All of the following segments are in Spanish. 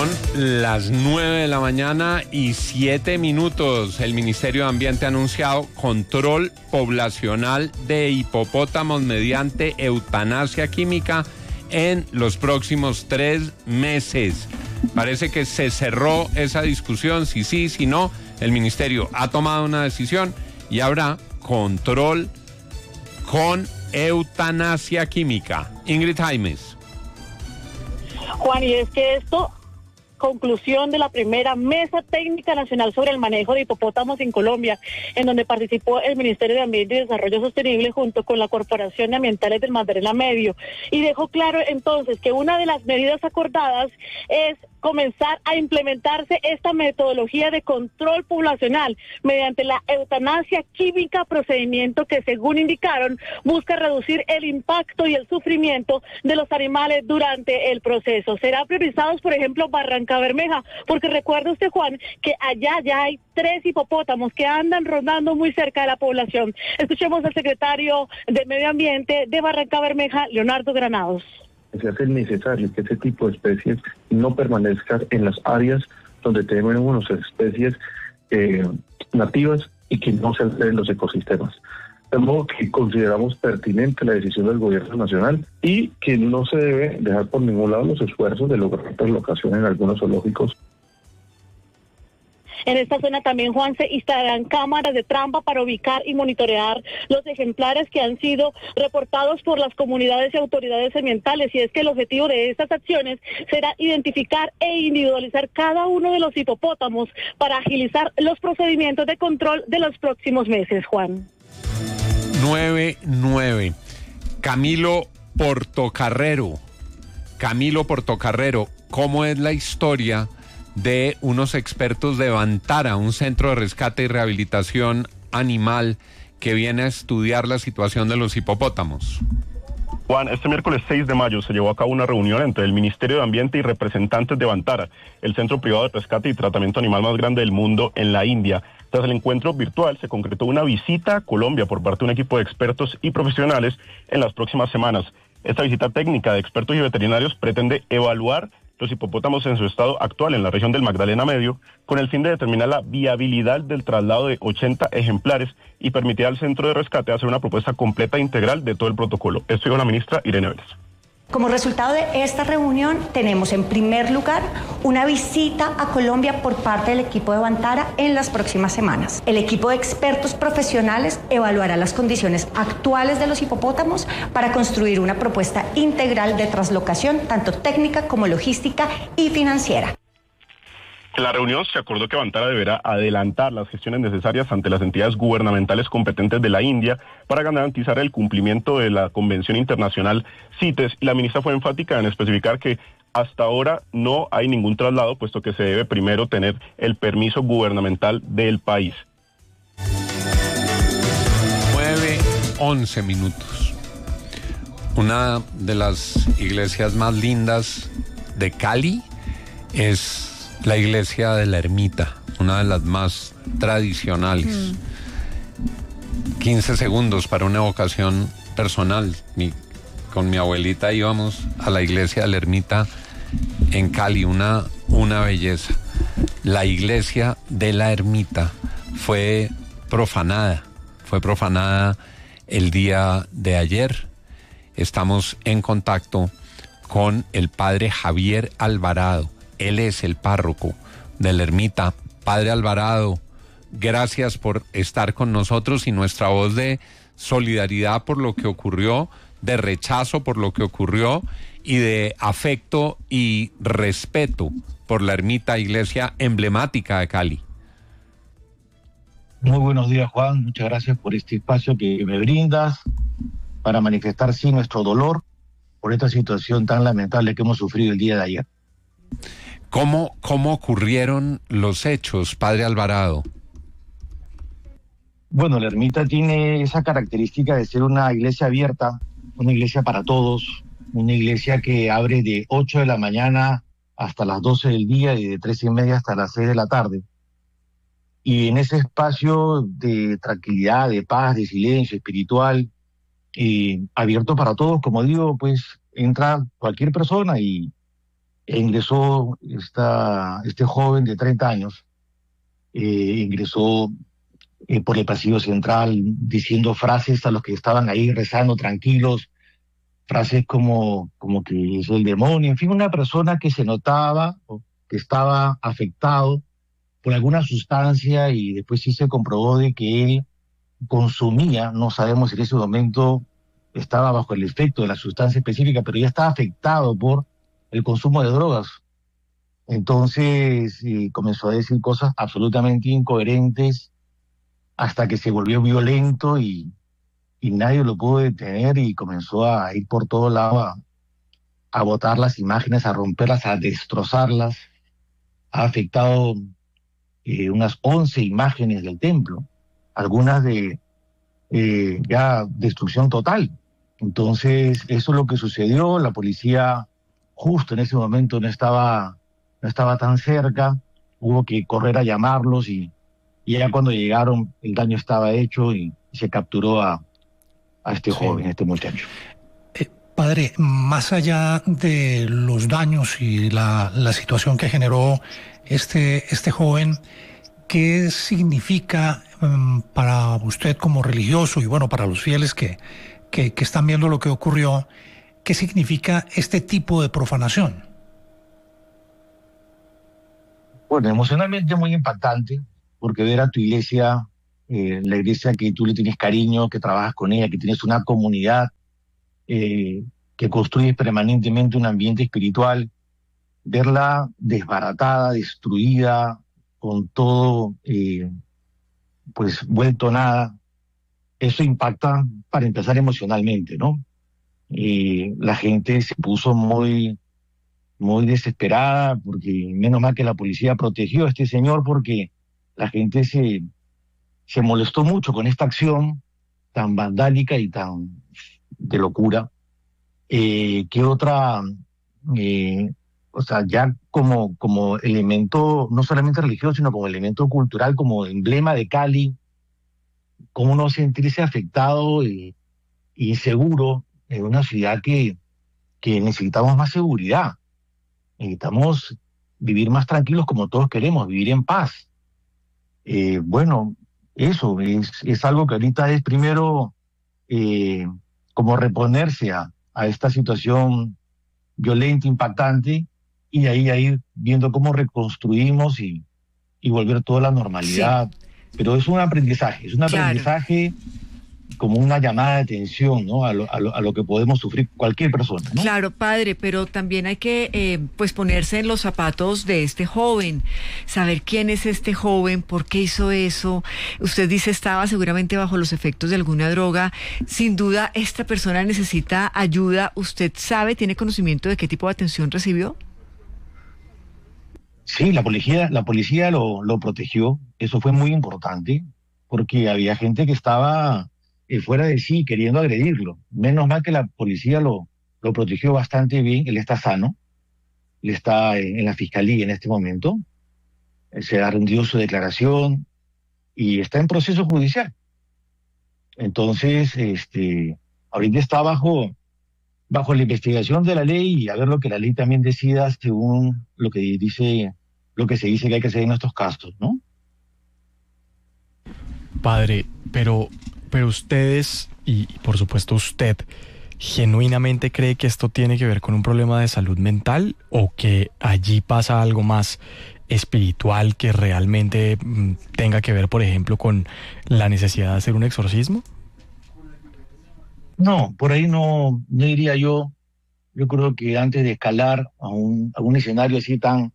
Son las 9:07 a.m. El Ministerio de Ambiente ha anunciado control poblacional de hipopótamos mediante eutanasia química en los próximos 3 meses. Parece que se cerró esa discusión, si sí, si no. El Ministerio ha tomado una decisión y habrá control con eutanasia química. Ingrid Jaimes. Juan, y es que conclusión de la primera Mesa Técnica Nacional sobre el manejo de hipopótamos en Colombia, en donde participó el Ministerio de Ambiente y Desarrollo Sostenible junto con la Corporación de Ambientales del Magdalena Medio, y dejó claro entonces que una de las medidas acordadas es comenzar a implementarse esta metodología de control poblacional mediante la eutanasia química, procedimiento que, según indicaron, busca reducir el impacto y el sufrimiento de los animales durante el proceso. Serán priorizados, por ejemplo, Barrancabermeja, porque recuerde usted, Juan, que allá ya hay 3 hipopótamos que andan rondando muy cerca de la población. Escuchemos al secretario de Medio Ambiente de Barrancabermeja, Leonardo Granados. Se hace necesario que ese tipo de especies no permanezcan en las áreas donde tenemos especies nativas y que no se alteren los ecosistemas. De modo que consideramos pertinente la decisión del gobierno nacional y que no se debe dejar por ningún lado los esfuerzos de lograr relocación en algunos zoológicos. En esta zona también, Juan, se instalarán cámaras de trampa para ubicar y monitorear los ejemplares que han sido reportados por las comunidades y autoridades ambientales. Y es que el objetivo de estas acciones será identificar e individualizar cada uno de los hipopótamos para agilizar los procedimientos de control de los próximos meses, Juan. 9:09. Camilo Portocarrero, ¿cómo es la historia de unos expertos de Bantara, un centro de rescate y rehabilitación animal que viene a estudiar la situación de los hipopótamos? Juan, este miércoles 6 de mayo se llevó a cabo una reunión entre el Ministerio de Ambiente y representantes de Bantara, el centro privado de rescate y tratamiento animal más grande del mundo en la India. Tras el encuentro virtual se concretó una visita a Colombia por parte de un equipo de expertos y profesionales en las próximas semanas. Esta visita técnica de expertos y veterinarios pretende evaluar los hipopótamos en su estado actual en la región del Magdalena Medio, con el fin de determinar la viabilidad del traslado de 80 ejemplares y permitir al centro de rescate hacer una propuesta completa e integral de todo el protocolo. Esto dijo la ministra Irene Vélez. Como resultado de esta reunión tenemos en primer lugar una visita a Colombia por parte del equipo de Bantara en las próximas semanas. El equipo de expertos profesionales evaluará las condiciones actuales de los hipopótamos para construir una propuesta integral de traslocación, tanto técnica como logística y financiera. En la reunión se acordó que Bantara deberá adelantar las gestiones necesarias ante las entidades gubernamentales competentes de la India para garantizar el cumplimiento de la Convención Internacional CITES, y la ministra fue enfática en especificar que hasta ahora no hay ningún traslado, puesto que se debe primero tener el permiso gubernamental del país. 9:11. Una de las iglesias más lindas de Cali es la iglesia de la Ermita, una de las más tradicionales. 15 segundos para una evocación personal. Con mi abuelita íbamos a la iglesia de la Ermita en Cali, una belleza. La iglesia de la Ermita fue profanada el día de ayer. Estamos en contacto con el padre Javier Alvarado. Él es el párroco de la Ermita. Padre Alvarado, gracias por estar con nosotros y nuestra voz de solidaridad por lo que ocurrió, de rechazo por lo que ocurrió y de afecto y respeto por la Ermita, iglesia emblemática de Cali. Muy buenos días, Juan. Muchas gracias por este espacio que me brindas para manifestar, sí, nuestro dolor por esta situación tan lamentable que hemos sufrido el día de ayer. ¿Cómo ocurrieron los hechos, padre Alvarado? Bueno, la Ermita tiene esa característica de ser una iglesia abierta, una iglesia para todos, una iglesia que abre de 8 de la mañana hasta las 12 del día y de 3:30 hasta las 6 de la tarde. Y en ese espacio de tranquilidad, de paz, de silencio espiritual, abierto para todos, como digo, pues entra cualquier persona y ingresó este joven de 30 años, ingresó por el pasillo central diciendo frases a los que estaban ahí rezando tranquilos, frases como que es el demonio, en fin, una persona que se notaba que estaba afectado por alguna sustancia y después sí se comprobó de que él consumía, no sabemos si en ese momento estaba bajo el efecto de la sustancia específica, pero ya estaba afectado por el consumo de drogas. Entonces comenzó a decir cosas absolutamente incoherentes hasta que se volvió violento y nadie lo pudo detener y comenzó a ir por todo lado a botar las imágenes, a romperlas, a destrozarlas. Ha afectado unas 11 imágenes del templo, algunas de ya destrucción total. Entonces, eso es lo que sucedió. La policía justo en ese momento no estaba tan cerca, hubo que correr a llamarlos y ya cuando llegaron el daño estaba hecho y se capturó a este joven, este muchacho. Padre, más allá de los daños y la situación que generó este joven, ¿qué significa para usted como religioso y bueno, para los fieles que están viendo lo que ocurrió, qué significa este tipo de profanación? Bueno, emocionalmente muy impactante, porque ver a tu iglesia, la iglesia que tú le tienes cariño, que trabajas con ella, que tienes una comunidad, que construyes permanentemente un ambiente espiritual, verla desbaratada, destruida, con todo pues vuelto nada, eso impacta para empezar emocionalmente, ¿no? La gente se puso muy desesperada, porque menos mal que la policía protegió a este señor, porque la gente se molestó mucho con esta acción tan vandálica y tan de locura. ¿Qué otra, o sea, ya como elemento no solamente religioso, sino como elemento cultural, como emblema de Cali, cómo no sentirse afectado y inseguro en una ciudad que necesitamos más seguridad, necesitamos vivir más tranquilos como todos queremos, vivir en paz. Bueno, eso es algo que ahorita es primero como reponerse a esta situación violenta, impactante, y de ahí a ir viendo cómo reconstruimos y volver toda la normalidad. Sí. Pero es un aprendizaje, aprendizaje como una llamada de atención, ¿no? a lo que podemos sufrir cualquier persona, ¿no? Claro, padre, pero también hay que pues ponerse en los zapatos de este joven, saber quién es este joven, por qué hizo eso. Usted dice estaba seguramente bajo los efectos de alguna droga. Sin duda, esta persona necesita ayuda. ¿Usted sabe, tiene conocimiento de qué tipo de atención recibió? Sí, la policía lo protegió. Eso fue muy importante, porque había gente que estaba fuera de sí, queriendo agredirlo. Menos mal que la policía lo protegió bastante bien. Él está sano, él está en la fiscalía en este momento, se ha rendido su declaración y está en proceso judicial. Entonces, ahorita está bajo la investigación de la ley y a ver lo que la ley también decida según lo que se dice que hay que hacer en estos casos, ¿no? Padre, pero ustedes, y por supuesto usted, ¿genuinamente cree que esto tiene que ver con un problema de salud mental o que allí pasa algo más espiritual que realmente tenga que ver, por ejemplo, con la necesidad de hacer un exorcismo? No, por ahí no diría yo. Yo creo que antes de escalar a un escenario así tan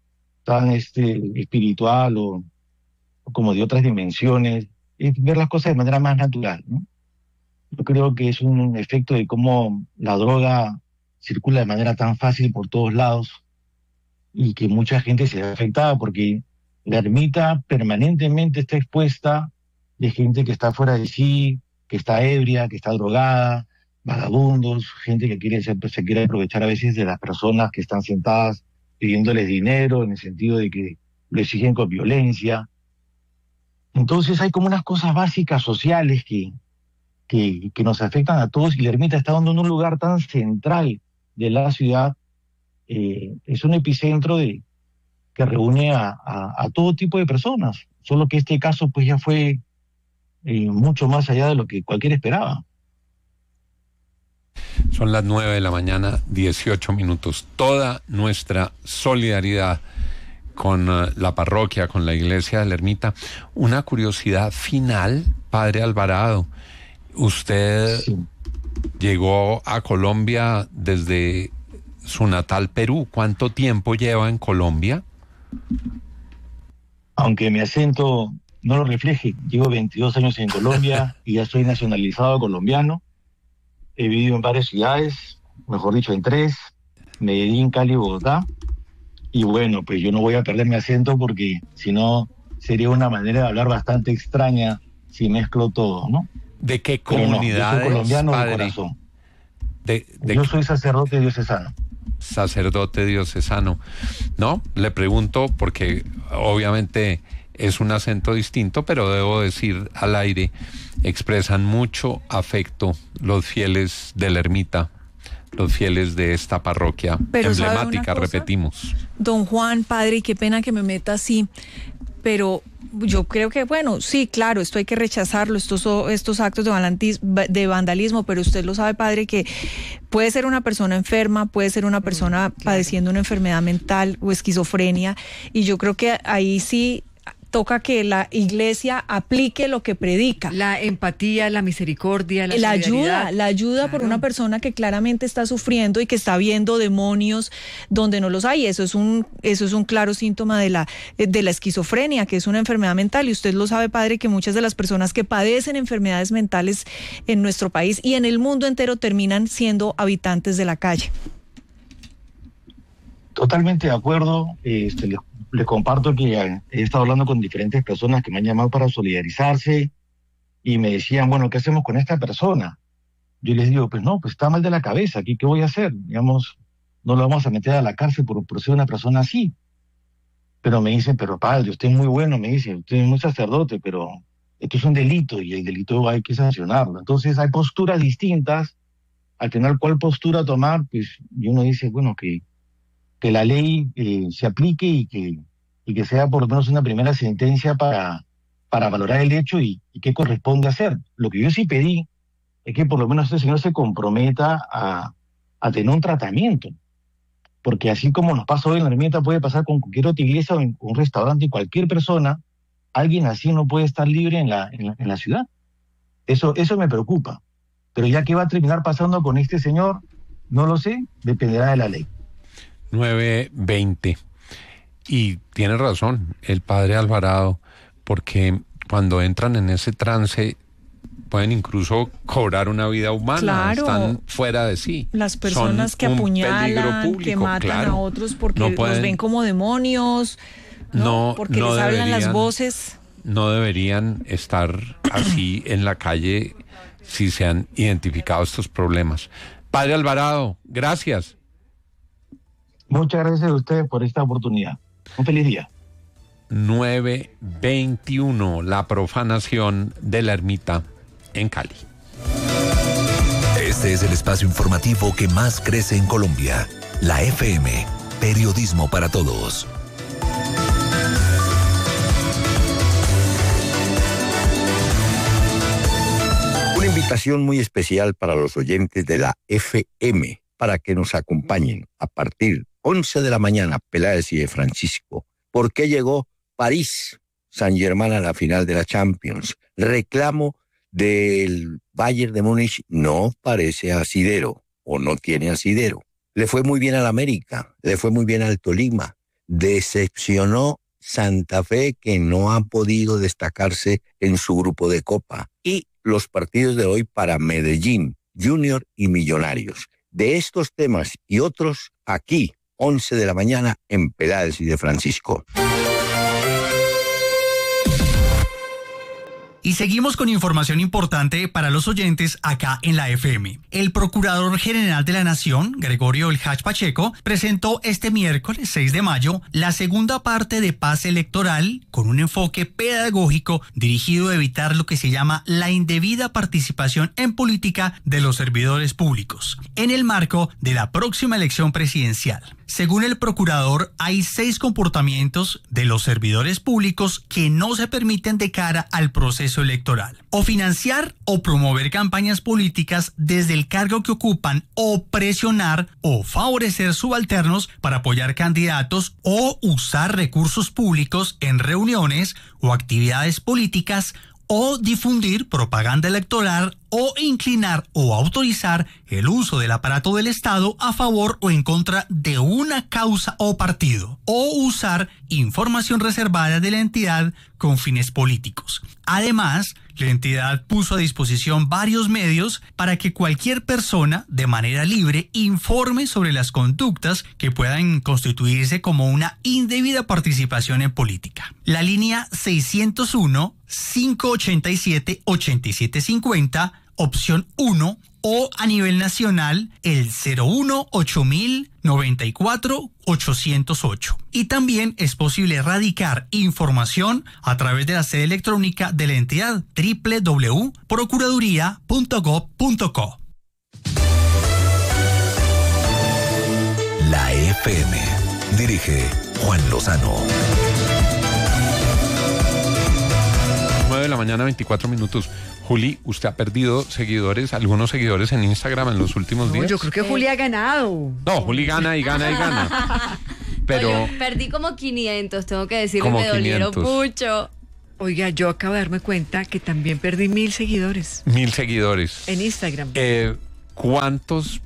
espiritual o como de otras dimensiones, es ver las cosas de manera más natural, ¿no? Yo creo que es un efecto de cómo la droga circula de manera tan fácil por todos lados y que mucha gente se ve afectada porque la ermita permanentemente está expuesta de gente que está fuera de sí, que está ebria, que está drogada, vagabundos, gente que se quiere aprovechar a veces de las personas que están sentadas pidiéndoles dinero, en el sentido de que lo exigen con violencia. Entonces hay como unas cosas básicas sociales que nos afectan a todos, y la ermita está dando en un lugar tan central de la ciudad es un epicentro que reúne a todo tipo de personas, solo que este caso pues ya fue mucho más allá de lo que cualquiera esperaba. Son las 9:18 a.m. Toda nuestra solidaridad con la parroquia, con la iglesia de la Ermita. Una curiosidad final, padre Alvarado. Usted llegó a Colombia desde su natal Perú. ¿Cuánto tiempo lleva en Colombia? Aunque mi acento no lo refleje, llevo 22 años en Colombia y ya soy nacionalizado colombiano. He vivido en varias ciudades, mejor dicho en 3, Medellín, Cali y Bogotá. Y bueno, pues yo no voy a perder mi acento porque si no sería una manera de hablar bastante extraña si mezclo todo, ¿no? ¿De qué comunidad? Yo soy colombiano padre, de corazón. Yo soy sacerdote diocesano. Sacerdote diocesano. No, le pregunto porque obviamente es un acento distinto, pero debo decir al aire, expresan mucho afecto los fieles de la Ermita, los fieles de esta parroquia emblemática, repetimos. Don Juan, padre, y qué pena que me meta así, pero yo creo que, bueno, sí, claro, esto hay que rechazarlo, estos actos de vandalismo, pero usted lo sabe, padre, que puede ser una persona enferma, puede ser una persona padeciendo una enfermedad mental o esquizofrenia, y yo creo que ahí sí toca que la iglesia aplique lo que predica. La empatía, la misericordia, la ayuda, claro, por una persona que claramente está sufriendo y que está viendo demonios donde no los hay. Eso es un claro síntoma de la esquizofrenia, que es una enfermedad mental. Y usted lo sabe, padre, que muchas de las personas que padecen enfermedades mentales en nuestro país y en el mundo entero terminan siendo habitantes de la calle. Totalmente de acuerdo. Les comparto que he estado hablando con diferentes personas que me han llamado para solidarizarse y me decían, bueno, ¿qué hacemos con esta persona? Yo les digo, pues no, pues está mal de la cabeza, ¿qué voy a hacer? Digamos, no lo vamos a meter a la cárcel por ser una persona así. Pero me dicen, pero padre, usted es muy bueno, me dicen, usted es muy sacerdote, pero esto es un delito y el delito hay que sancionarlo. Entonces hay posturas distintas, al final cuál postura tomar, pues y uno dice, bueno, que la ley se aplique y que sea por lo menos una primera sentencia para valorar el hecho y qué corresponde hacer. Lo que yo sí pedí es que por lo menos este señor se comprometa a tener un tratamiento, porque así como nos pasa hoy en la Ermita, puede pasar con cualquier otra iglesia o en un restaurante y cualquier persona, alguien así no puede estar libre en la ciudad. Eso me preocupa. Pero ya qué va a terminar pasando con este señor, no lo sé, dependerá de la ley. 9:20. Y tiene razón el padre Alvarado, porque cuando entran en ese trance pueden incluso cobrar una vida humana. Claro. Están fuera de sí. Las personas que apuñalan, que matan a otros porque los ven como demonios, porque les hablan las voces. No deberían estar así en la calle si se han identificado estos problemas. Padre Alvarado, gracias. Muchas gracias a ustedes por esta oportunidad. Un feliz día. 9:21, la profanación de la Ermita en Cali. Este es el espacio informativo que más crece en Colombia. La FM, periodismo para todos. Una invitación muy especial para los oyentes de la FM, para que nos acompañen a partir 11 de la mañana, Peláez y de Francisco. ¿Por qué llegó París Saint-Germain a la final de la Champions? Reclamo del Bayern de Múnich no parece asidero o no tiene asidero. Le fue muy bien al América, le fue muy bien al Tolima. Decepcionó Santa Fe, que no ha podido destacarse en su grupo de Copa. Y los partidos de hoy para Medellín, Junior y Millonarios. De estos temas y otros, aquí, 11 de la mañana, en Peláez y de Francisco. Y seguimos con información importante para los oyentes acá en la FM. El Procurador General de la Nación, Gregorio El Hach Pacheco, presentó este miércoles 6 de mayo la segunda parte de Paz Electoral con un enfoque pedagógico dirigido a evitar lo que se llama la indebida participación en política de los servidores públicos, en el marco de la próxima elección presidencial. Según el procurador, hay 6 comportamientos de los servidores públicos que no se permiten de cara al proceso electoral: o financiar o promover campañas políticas desde el cargo que ocupan, o presionar o favorecer subalternos para apoyar candidatos, o usar recursos públicos en reuniones o actividades políticas, o difundir propaganda electoral, o inclinar o autorizar el uso del aparato del Estado a favor o en contra de una causa o partido, o usar información reservada de la entidad con fines políticos. Además, la entidad puso a disposición varios medios para que cualquier persona, de manera libre, informe sobre las conductas que puedan constituirse como una indebida participación en política. La línea 601-587-8750, opción 1, o a nivel nacional el 01-8000-94-808. Y también es posible radicar información a través de la sede electrónica de la entidad, www.procuraduría.gov.co. La FM. Dirige Juan Lozano. 9:24 a.m. Juli, ¿usted ha perdido seguidores, algunos seguidores en Instagram en los últimos días? Yo creo que Juli ha ganado. No, Juli gana y gana y gana. Pero no, yo perdí como 500, tengo que decirle, como me dolieron 500. Mucho. Oiga, yo acabo de darme cuenta que también perdí 1.000 seguidores. 1.000 seguidores. En Instagram. ¿Cuántos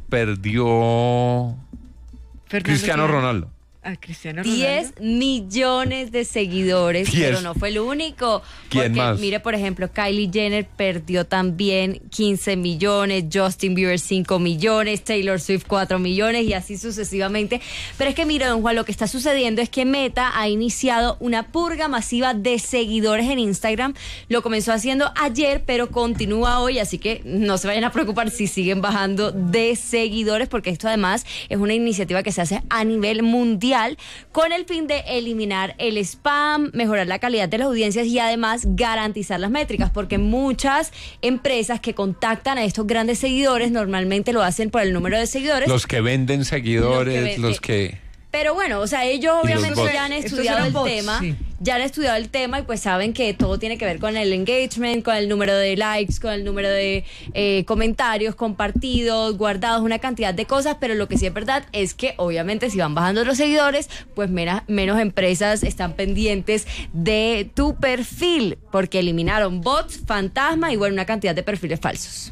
perdió Cristiano Ronaldo? A Cristiano Ronaldo. 10 millones de seguidores, 10. pero no fue el único. ¿Quién porque, más? mire, por ejemplo, Kylie Jenner perdió también 15 millones, Justin Bieber 5 millones, Taylor Swift 4 millones y así sucesivamente. Pero es que, mire, don Juan, lo que está sucediendo es que Meta ha iniciado una purga masiva de seguidores en Instagram. Lo comenzó haciendo ayer, pero continúa hoy, así que no se vayan a preocupar si siguen bajando de seguidores, porque esto además es una iniciativa que se hace a nivel mundial, con el fin de eliminar el spam, mejorar la calidad de las audiencias y además garantizar las métricas, porque muchas empresas que contactan a estos grandes seguidores normalmente lo hacen por el número de seguidores. Los que venden seguidores, los que... Pero bueno, o sea, ellos obviamente ya han estudiado el tema, sí. Ya han estudiado el tema y pues saben que todo tiene que ver con el engagement, con el número de likes, con el número de comentarios compartidos, guardados, una cantidad de cosas, pero lo que sí es verdad es que obviamente si van bajando los seguidores, pues menos empresas están pendientes de tu perfil, porque eliminaron bots, fantasma y bueno, una cantidad de perfiles falsos.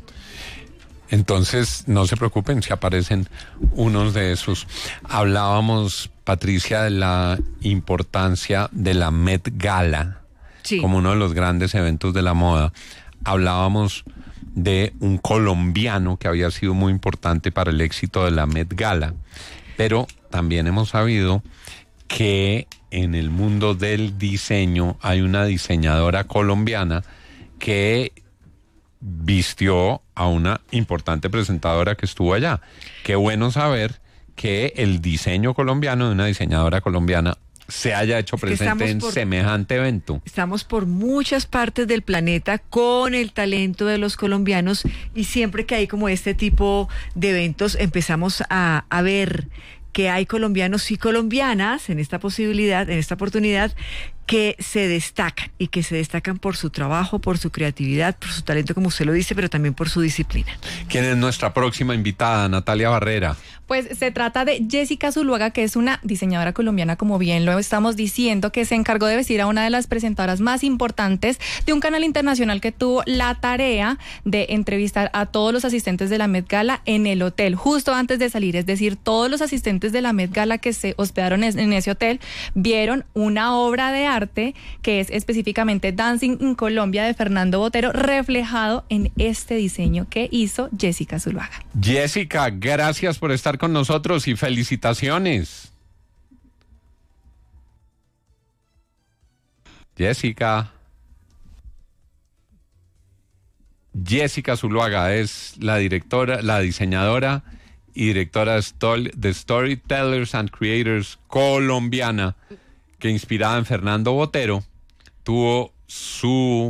Entonces, no se preocupen si aparecen unos de esos. Hablábamos, Patricia, de la importancia de la Met Gala, sí, como uno de los grandes eventos de la moda. Hablábamos de un colombiano que había sido muy importante para el éxito de la Met Gala, pero también hemos sabido que en el mundo del diseño hay una diseñadora colombiana que vistió a una importante presentadora que estuvo allá. Qué bueno saber que el diseño colombiano de una diseñadora colombiana se haya hecho presente en semejante evento. Estamos por muchas partes del planeta con el talento de los colombianos y siempre que hay como este tipo de eventos empezamos a ver que hay colombianos y colombianas en esta posibilidad, en esta oportunidad, que se destacan y que se destacan por su trabajo, por su creatividad, por su talento, como usted lo dice, pero también por su disciplina. ¿Quién es nuestra próxima invitada, Natalia Barrera? Pues se trata de Jessica Zuluaga, que es una diseñadora colombiana, como bien lo estamos diciendo, que se encargó de vestir a una de las presentadoras más importantes de un canal internacional que tuvo la tarea de entrevistar a todos los asistentes de la Met Gala en el hotel, justo antes de salir. Es decir, todos los asistentes de la Met Gala que se hospedaron en ese hotel vieron una obra de arte que es específicamente Dancing in Colombia de Fernando Botero, reflejado en este diseño que hizo Jessica Zuluaga. Jessica, gracias por estar con nosotros y felicitaciones. Jessica Zuluaga es la directora, la diseñadora y directora de Storytellers and Creators colombiana, que inspirada en Fernando Botero, tuvo su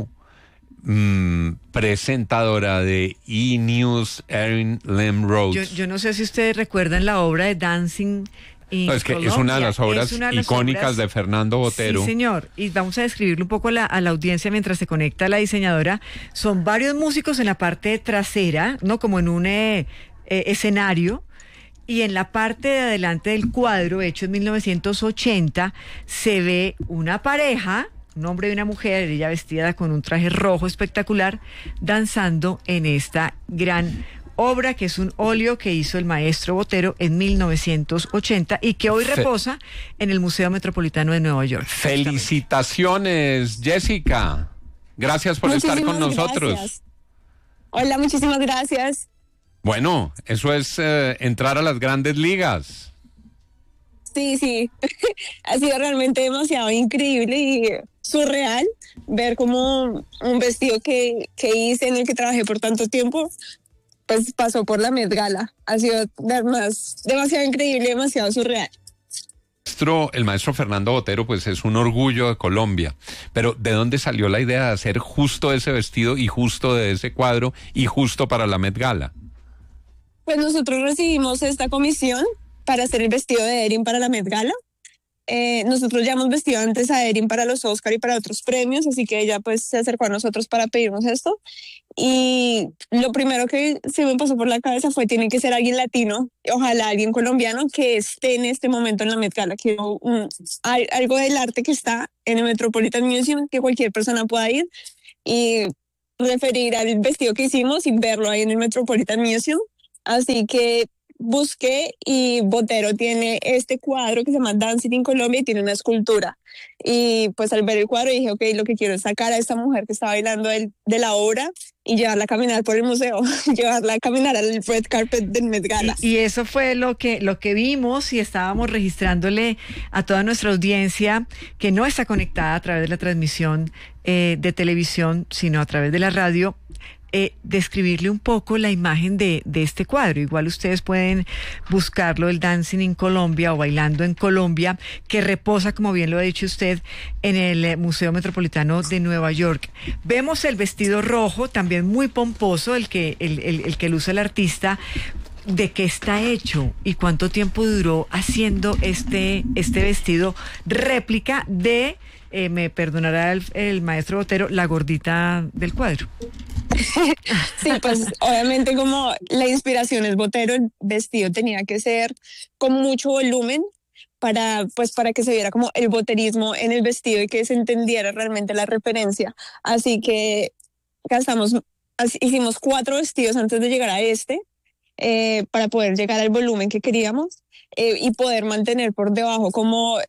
presentadora de E! News, Erin Lemrose. Yo no sé si ustedes recuerdan la obra de Dancing No, es que es una de las obras icónicas de Fernando Botero. Sí, señor. Y vamos a describirle un poco a la audiencia mientras se conecta la diseñadora. Son varios músicos en la parte trasera, ¿no? Como en un escenario. Y en la parte de adelante del cuadro, hecho en 1980, se ve una pareja, un hombre y una mujer, ella vestida con un traje rojo espectacular, danzando en esta gran obra que es un óleo que hizo el maestro Botero en 1980 y que hoy reposa en el Museo Metropolitano de Nueva York. Felicitaciones, Jessica. Gracias por estar con nosotros. Gracias. Hola, muchísimas gracias. Bueno, eso es entrar a las grandes ligas. Sí, ha sido realmente demasiado increíble y surreal ver como un vestido que hice, en el que trabajé por tanto tiempo, pues pasó por la Met Gala. Ha sido demasiado increíble, demasiado surreal. El maestro Fernando Botero pues es un orgullo de Colombia, pero ¿de dónde salió la idea de hacer justo ese vestido y justo de ese cuadro y justo para la Met Gala? Pues nosotros recibimos esta comisión para hacer el vestido de Erin para la Met Gala. Nosotros ya hemos vestido antes a Erin para los Oscar y para otros premios, así que ella pues se acercó a nosotros para pedirnos esto. Y lo primero que se me pasó por la cabeza fue, tiene que ser alguien latino, ojalá alguien colombiano que esté en este momento en la Met Gala. Quiero algo del arte que está en el Metropolitan Museum, que cualquier persona pueda ir y referir al vestido que hicimos y verlo ahí en el Metropolitan Museum. Así que busqué y Botero tiene este cuadro que se llama Dancing in Colombia y tiene una escultura. Y pues al ver el cuadro dije, ok, lo que quiero es sacar a esta mujer que está bailando de la obra y llevarla a caminar por el museo, llevarla a caminar al red carpet del Met Gala. Y eso fue lo que vimos y estábamos registrándole a toda nuestra audiencia que no está conectada a través de la transmisión de televisión, sino a través de la radio. Describirle un poco la imagen de este cuadro. Igual ustedes pueden buscarlo, el Dancing in Colombia o Bailando en Colombia, que reposa, como bien lo ha dicho usted, en el Museo Metropolitano de Nueva York. Vemos el vestido rojo, también muy pomposo, el que luce el artista. ¿De qué está hecho y cuánto tiempo duró haciendo este vestido réplica de, me perdonará el maestro Botero, la gordita del cuadro? Sí, pues obviamente como la inspiración es Botero, el vestido tenía que ser con mucho volumen para que se viera como el boterismo en el vestido y que se entendiera realmente la referencia. Así que hicimos 4 vestidos antes de llegar a para poder llegar al volumen que queríamos y poder mantener por debajo como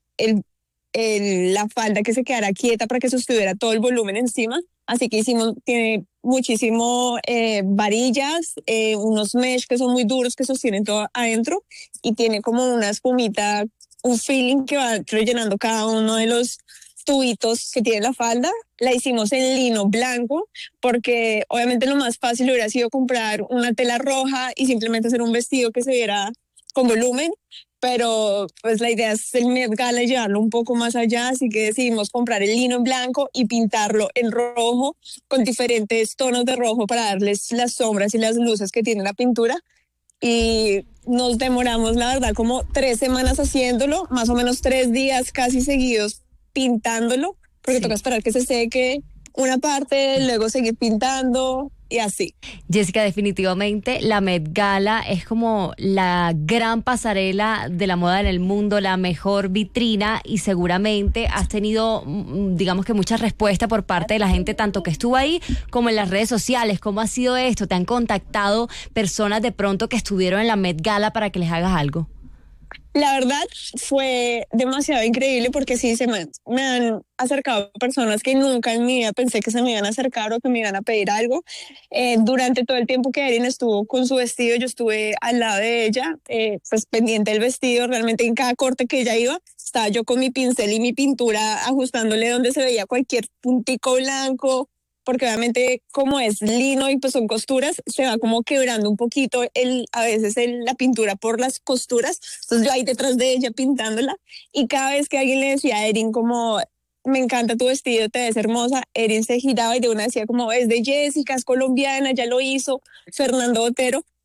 la falda que se quedara quieta para que sostuviera todo el volumen encima. Así que tiene muchísimo varillas, unos mesh que son muy duros que sostienen todo adentro y tiene como una espumita, un feeling que va rellenando cada uno de los tubitos que tiene la falda. La hicimos en lino blanco porque obviamente lo más fácil hubiera sido comprar una tela roja y simplemente hacer un vestido que se viera con volumen, pero pues la idea es el Met Gala llevarlo un poco más allá, así que decidimos comprar el lino en blanco y pintarlo en rojo con diferentes tonos de rojo para darles las sombras y las luces que tiene la pintura. Y nos demoramos, la verdad, como 3 semanas haciéndolo, más o menos 3 días casi seguidos pintándolo, porque toca esperar que se seque una parte, luego seguir pintando y así. Jessica, definitivamente la Met Gala es como la gran pasarela de la moda en el mundo, la mejor vitrina, y seguramente has tenido, digamos que mucha respuesta por parte de la gente, tanto que estuvo ahí como en las redes sociales. ¿Cómo ha sido esto? ¿Te han contactado personas de pronto que estuvieron en la Met Gala para que les hagas algo? La verdad fue demasiado increíble porque sí, me han acercado personas que nunca en mi vida pensé que se me iban a acercar o que me iban a pedir algo. Durante todo el tiempo que Erin estuvo con su vestido, yo estuve al lado de ella, pues pendiente del vestido. Realmente en cada corte que ella iba, estaba yo con mi pincel y mi pintura ajustándole donde se veía cualquier puntico blanco, porque obviamente como es lino y pues son costuras, se va como quebrando un poquito a veces la pintura por las costuras. Entonces yo ahí detrás de ella pintándola, y cada vez que alguien le decía a Erin como, me encanta tu vestido, te ves hermosa, Erin se giraba y de una decía como, es de Jessica, es colombiana, ya lo hizo Fernando Botero.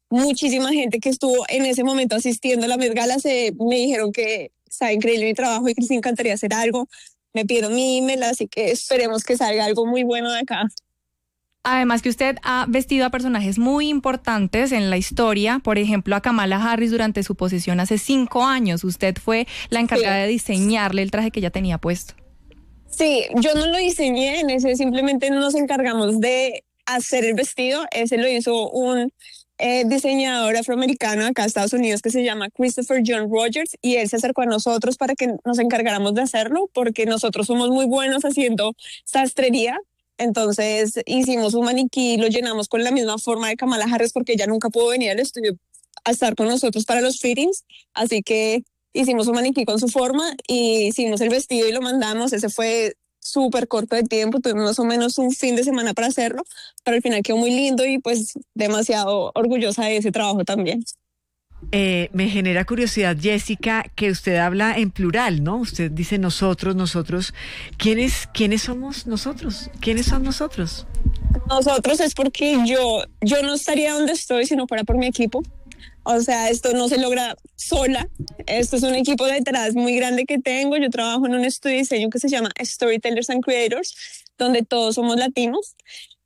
muchísima gente que estuvo en ese momento asistiendo a la Met Gala me dijeron que estaba increíble mi trabajo y que les encantaría hacer algo. Me pidieron mi email, así que esperemos que salga algo muy bueno de acá. Además que usted ha vestido a personajes muy importantes en la historia, por ejemplo a Kamala Harris durante su posesión hace 5 años. Usted fue la encargada de diseñarle el traje que ella tenía puesto. Sí, yo no lo diseñé, en ese simplemente nos encargamos de hacer el vestido. Ese lo hizo un diseñador afroamericano acá en Estados Unidos que se llama Christopher John Rogers, y él se acercó a nosotros para que nos encargáramos de hacerlo porque nosotros somos muy buenos haciendo sastrería. Entonces hicimos un maniquí, lo llenamos con la misma forma de Kamala Harris porque ella nunca pudo venir al estudio a estar con nosotros para los fittings, así que hicimos un maniquí con su forma y hicimos el vestido y lo mandamos. Ese fue súper corto de tiempo, tuvimos más o menos un fin de semana para hacerlo, pero al final quedó muy lindo y pues demasiado orgullosa de ese trabajo también. Me genera curiosidad, Jessica, que usted habla en plural, ¿no? Usted dice nosotros. ¿Quiénes somos nosotros? ¿Quiénes son nosotros? Nosotros es porque yo no estaría donde estoy si no fuera por mi equipo. O sea, esto no se logra sola. Esto es un equipo detrás muy grande que tengo. Yo trabajo en un estudio de diseño que se llama Storytellers and Creators, donde todos somos latinos.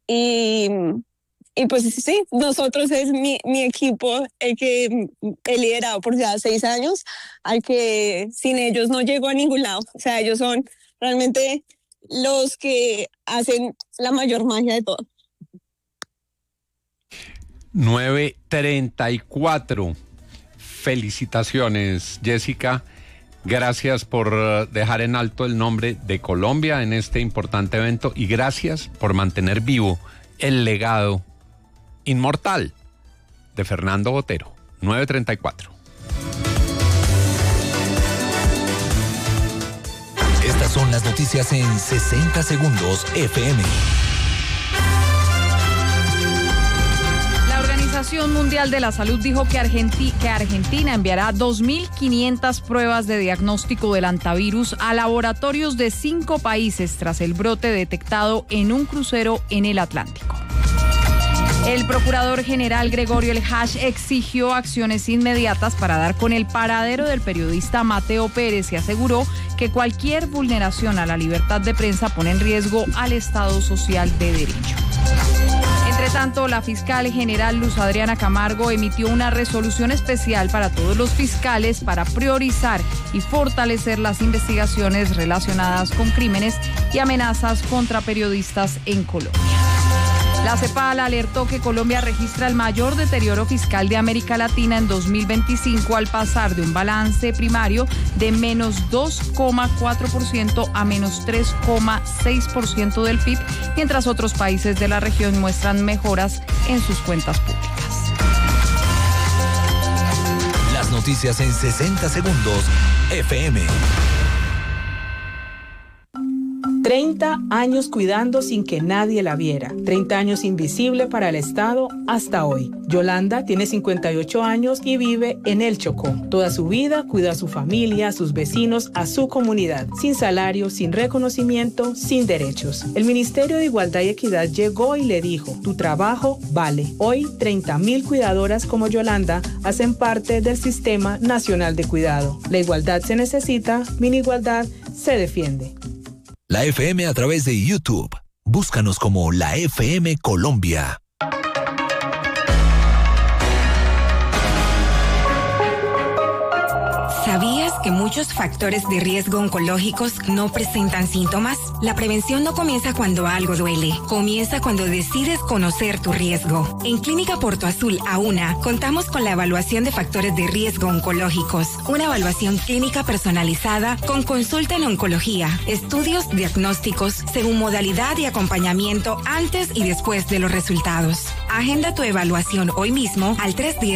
Y pues sí, nosotros es mi equipo, el que he liderado por ya 6 años, al que sin ellos no llego a ningún lado. O sea, ellos son realmente los que hacen la mayor magia de todo. 9:34. Felicitaciones, Jessica. Gracias por dejar en alto el nombre de Colombia en este importante evento y gracias por mantener vivo el legado inmortal de Fernando Botero. 9:34. Estas son las noticias en 60 segundos FM. La Organización Mundial de la Salud dijo que Argentina enviará 2.500 pruebas de diagnóstico del hantavirus a laboratorios de 5 países tras el brote detectado en un crucero en el Atlántico. El procurador general Gregorio El Hach exigió acciones inmediatas para dar con el paradero del periodista Mateo Pérez y aseguró que cualquier vulneración a la libertad de prensa pone en riesgo al Estado social de derecho. Entre tanto, la fiscal general Luz Adriana Camargo emitió una resolución especial para todos los fiscales para priorizar y fortalecer las investigaciones relacionadas con crímenes y amenazas contra periodistas en Colombia. La CEPAL alertó que Colombia registra el mayor deterioro fiscal de América Latina en 2025 al pasar de un balance primario de menos 2,4% a menos 3,6% del PIB, mientras otros países de la región muestran mejoras en sus cuentas públicas. Las noticias en 60 segundos FM. 30 años cuidando sin que nadie la viera. 30 años invisible para el Estado hasta hoy. Yolanda tiene 58 años y vive en El Chocó. Toda su vida cuida a su familia, a sus vecinos, a su comunidad. Sin salario, sin reconocimiento, sin derechos. El Ministerio de Igualdad y Equidad llegó y le dijo, tu trabajo vale. Hoy, 30.000 cuidadoras como Yolanda hacen parte del Sistema Nacional de Cuidado. La igualdad se necesita, mi igualdad se defiende. La FM a través de YouTube. Búscanos como La FM Colombia. ¿Sabías que muchos factores de riesgo oncológicos no presentan síntomas? La prevención no comienza cuando algo duele, comienza cuando decides conocer tu riesgo. En Clínica Porto Azul AUNA contamos con la evaluación de factores de riesgo oncológicos, una evaluación clínica personalizada con consulta en oncología, estudios diagnósticos según modalidad y acompañamiento antes y después de los resultados. Agenda tu evaluación hoy mismo al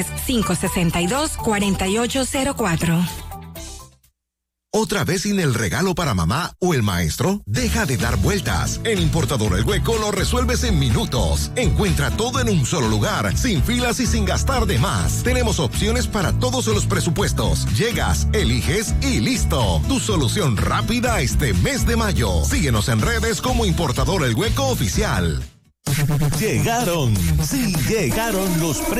310-562-4804. ¿Otra vez sin el regalo para mamá o el maestro? Deja de dar vueltas. En Importador El Hueco lo resuelves en minutos. Encuentra todo en un solo lugar, sin filas y sin gastar de más. Tenemos opciones para todos los presupuestos. Llegas, eliges y listo. Tu solución rápida este mes de mayo. Síguenos en redes como Importador El Hueco Oficial. Llegaron los